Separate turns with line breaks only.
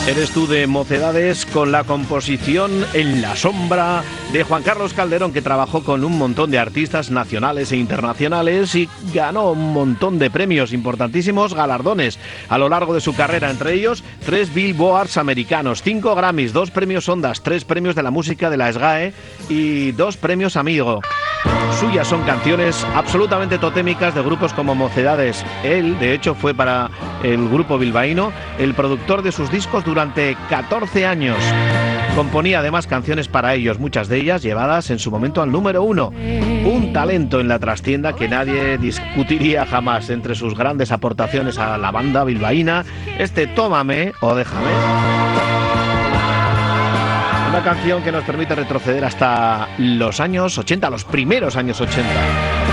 Eres tú de Mocedades con la composición En la sombra de Juan Carlos Calderón, que trabajó con un montón de artistas nacionales e internacionales y ganó un montón de premios, importantísimos galardones a lo largo de su carrera, entre ellos 3 Billboards americanos, 5 Grammys, 2 premios Ondas, 3 premios de la música de la SGAE y 2 premios Amigo. Suyas son canciones absolutamente totémicas de grupos como Mocedades. Él, de hecho, fue para el grupo bilbaíno el productor de sus discos durante 14 años. Componía además canciones para ellos, muchas de ellas llevadas en su momento al número 1. Un talento en la trastienda que nadie discutiría jamás. Entre sus grandes aportaciones a la banda bilbaína, Tómame o Déjame. Una canción que nos permite retroceder hasta los años 80, los primeros años 80.